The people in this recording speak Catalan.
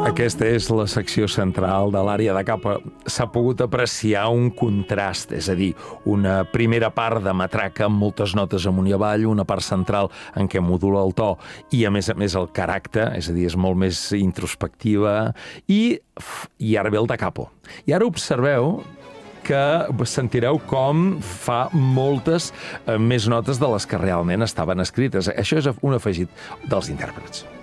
Aquesta és la secció central de l'àrea de capa. S'ha pogut apreciar un contrast, és a dir, una primera part de matraca amb moltes notes amunt i avall, una part central en què modula el to i, a més el caràcter, és a dir, és molt més introspectiva, i ara ve el da capo. I ara observeu que sentireu com fa moltes més notes de les que realment estaven escrites. Això és un afegit dels intèrprets.